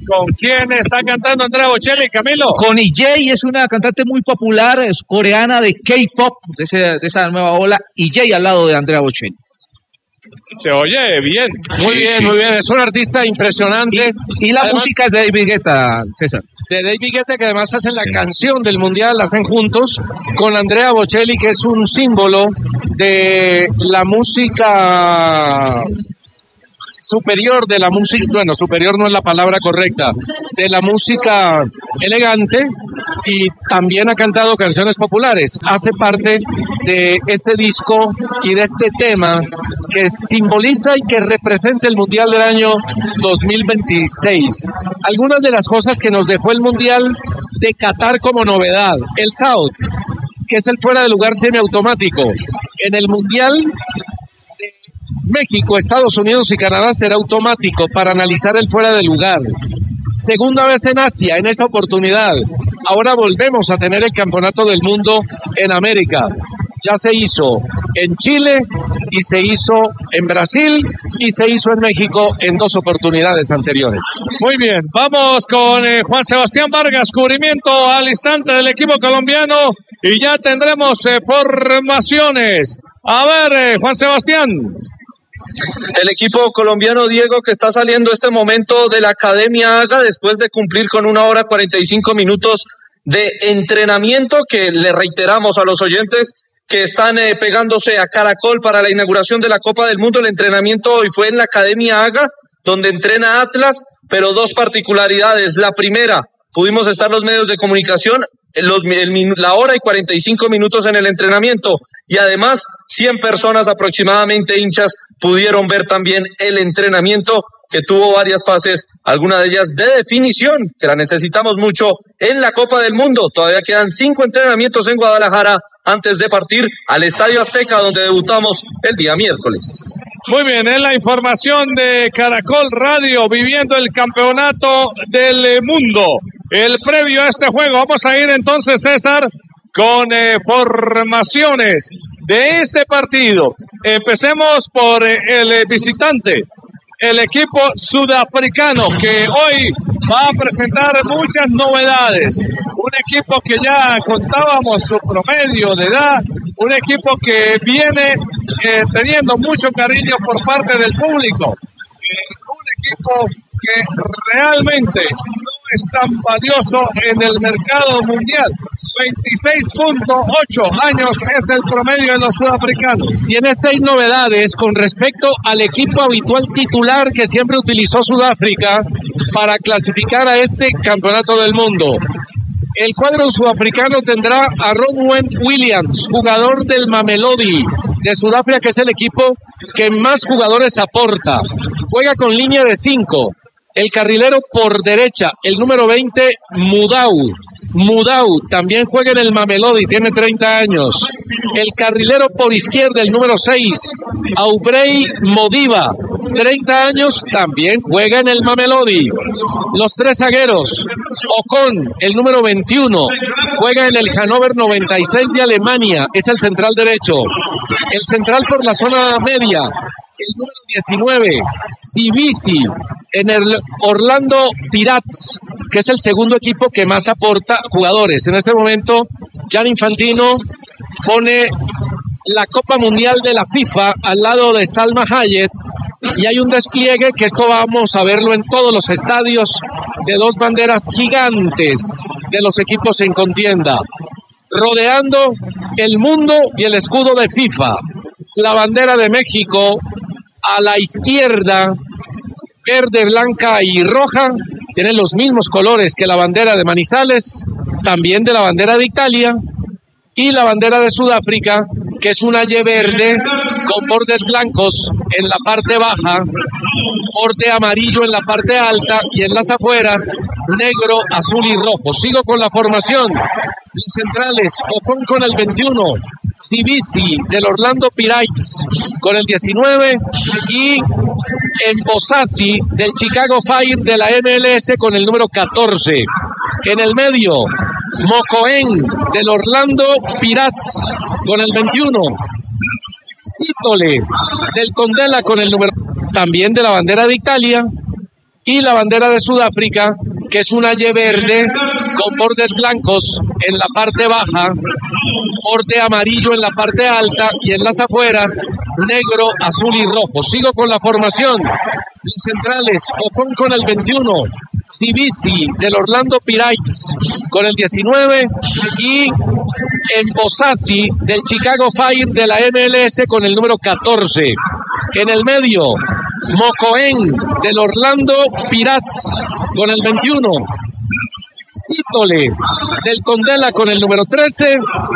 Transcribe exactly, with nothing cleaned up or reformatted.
¿Con quién está cantando Andrea Bocelli, Camilo? Con E J, es una cantante muy popular, es coreana de K-pop, de, ese, de esa nueva ola. E J al lado de Andrea Bocelli. Se oye bien, muy sí, bien, sí. muy bien. Es un artista impresionante. Y, y la además, música es de David Guetta, César. De David Guetta, que además hacen la sí. canción del Mundial, la hacen juntos con Andrea Bocelli, que es un símbolo de la música superior, de la música, bueno, superior no es la palabra correcta, de la música elegante, y también ha cantado canciones populares. Hace parte de este disco y de este tema que simboliza y que representa el Mundial del año dos mil veintiséis. Algunas de las cosas que nos dejó el Mundial de Qatar como novedad: el South, que es el fuera de lugar semiautomático. En el Mundial México, Estados Unidos y Canadá será automático para analizar el fuera de lugar. Segunda vez en Asia en esa oportunidad. Ahora volvemos a tener el Campeonato del Mundo en América. Ya se hizo en Chile y se hizo en Brasil y se hizo en México en dos oportunidades anteriores. Muy bien, vamos con eh, Juan Sebastián Vargas, cubrimiento al instante del equipo colombiano, y ya tendremos eh, formaciones. A ver, eh, Juan Sebastián. El equipo colombiano, Diego, que está saliendo este momento de la Academia Haga después de cumplir con una hora cuarenta y cinco minutos de entrenamiento, que le reiteramos a los oyentes que están eh, pegándose a Caracol para la inauguración de la Copa del Mundo. El entrenamiento hoy fue en la Academia Haga, donde entrena Atlas, pero dos particularidades. La primera, pudimos estar los medios de comunicación Los, el, la hora y cuarenta y cinco minutos en el entrenamiento, y además cien personas aproximadamente, hinchas, pudieron ver también el entrenamiento, que tuvo varias fases, algunas de ellas de definición, que la necesitamos mucho en la Copa del Mundo. Todavía quedan cinco entrenamientos en Guadalajara antes de partir al Estadio Azteca, donde debutamos el día miércoles. Muy bien, es la información de Caracol Radio, viviendo el Campeonato del Mundo. El previo a este juego. Vamos a ir entonces, César, con eh, formaciones de este partido. Empecemos por eh, el eh, visitante, el equipo sudafricano, que hoy va a presentar muchas novedades. Un equipo que ya contábamos su promedio de edad, un equipo que viene eh, teniendo mucho cariño por parte del público. Eh, un equipo que realmente no es tan valioso en el mercado mundial. veintiséis punto ocho años es el promedio de los sudafricanos. Tiene seis novedades con respecto al equipo habitual titular que siempre utilizó Sudáfrica para clasificar a este Campeonato del Mundo. El cuadro sudafricano tendrá a Ronwen Williams, jugador del Mamelodi de Sudáfrica, que es el equipo que más jugadores aporta. Juega con línea de cinco. El carrilero por derecha, el número veinte, Mudau. Mudau también juega en el Mamelodi, tiene treinta años. El carrilero por izquierda, el número seis, Aubrey Modiba, treinta años, también juega en el Mamelodi. Los tres zagueros, Ocon, el número veintiuno, juega en el Hannover noventa y seis de Alemania, es el central derecho. El central por la zona media, el número diecinueve, Sibisi, en el Orlando Pirates, que es el segundo equipo que más aporta jugadores. En este momento, Gianni Infantino pone la Copa Mundial de la FIFA al lado de Salma Hayek, y hay un despliegue que esto vamos a verlo en todos los estadios, de dos banderas gigantes de los equipos en contienda, rodeando el mundo y el escudo de FIFA. La bandera de México a la izquierda, verde, blanca y roja, tienen los mismos colores que la bandera de Manizales, también de la bandera de Italia, y la bandera de Sudáfrica, que es una Y verde con bordes blancos en la parte baja, borde amarillo en la parte alta, y en las afueras negro, azul y rojo. Sigo con la formación. Los centrales, Ocon con el veintiuno, Sibisi del Orlando Pirates con el diecinueve, y Embosasi del Chicago Fire de la M L S con el número catorce. En el medio, Mokoen del Orlando Pirates con el veintiuno, Sítole del Condela con el número también de la bandera de Italia, y la bandera de Sudáfrica, que es una Y verde con bordes blancos en la parte baja, borde amarillo en la parte alta y en las afueras negro, azul y rojo. Sigo con la formación. Los centrales, Ocon con el veintiuno, Sibisi del Orlando Pirates con el diecinueve y Embosasi del Chicago Fire de la M L S con el número catorce. En el medio, Mocoen del Orlando Pirates con el veintiuno. Cítole del Condela con el número trece